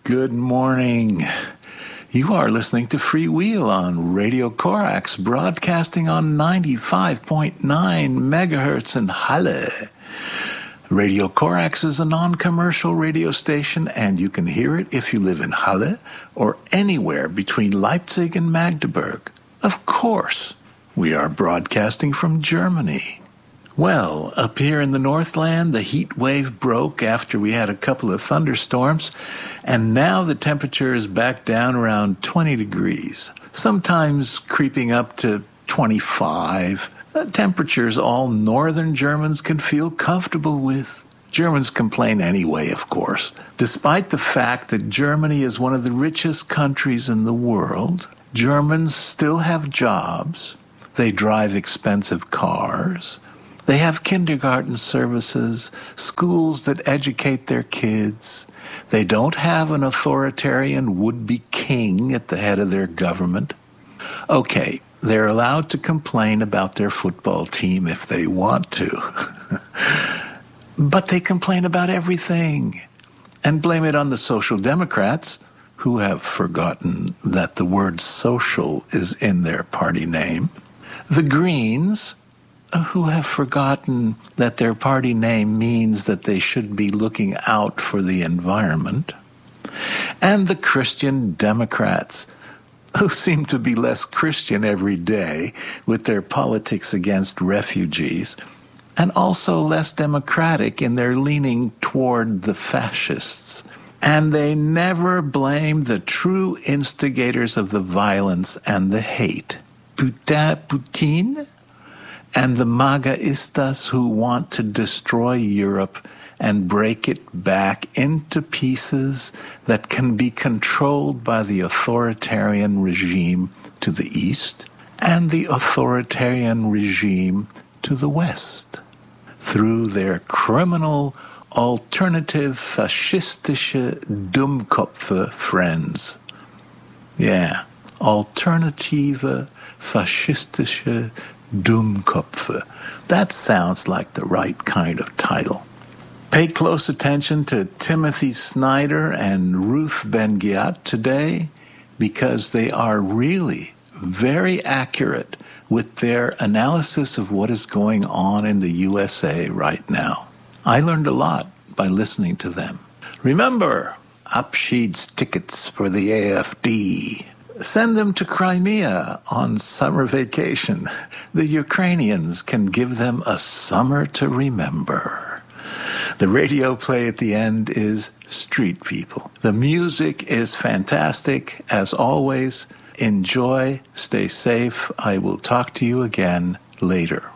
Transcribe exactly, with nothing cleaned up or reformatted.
Good morning. You are listening to Freewheel on Radio Corax, broadcasting on ninety-five point nine megahertz in Halle. Radio Corax is a non-commercial radio station, and you can hear it if you live in Halle or anywhere between Leipzig and Magdeburg. Of course, we are broadcasting from Germany. Well, up here in the Northland, the heat wave broke after we had a couple of thunderstorms, and now the temperature is back down around twenty degrees, sometimes creeping up to twenty-five. Uh, temperatures all northern Germans can feel comfortable with. Germans complain anyway, of course. Despite the fact that Germany is one of the richest countries in the world, Germans still have jobs. They drive expensive cars. They have kindergarten services, schools that educate their kids. They don't have an authoritarian would-be king at the head of their government. Okay, they're allowed to complain about their football team if they want to. But they complain about everything and blame it on the Social Democrats, who have forgotten that the word social is in their party name. The Greens, who have forgotten that their party name means that they should be looking out for the environment, and the Christian Democrats, who seem to be less Christian every day with their politics against refugees, and also less democratic in their leaning toward the fascists. And they never blame the true instigators of the violence and the hate. Putin, Putin? And the MAGAistas who want to destroy Europe and break it back into pieces that can be controlled by the authoritarian regime to the east and the authoritarian regime to the west through their criminal alternative faschistische Dummköpfe friends. Yeah, alternative faschistische Dummköpfe. That sounds like the right kind of title. Pay close attention to Timothy Snyder and Ruth Ben-Ghiat today, because they are really very accurate with their analysis of what is going on in the U S A right now. I learned a lot by listening to them. Remember, Abschiedstickets for the A F D. Send them to Crimea on summer vacation. The Ukrainians can give them a summer to remember. The radio play at the end is Street People. The music is fantastic. As always, enjoy, stay safe. I will talk to you again later.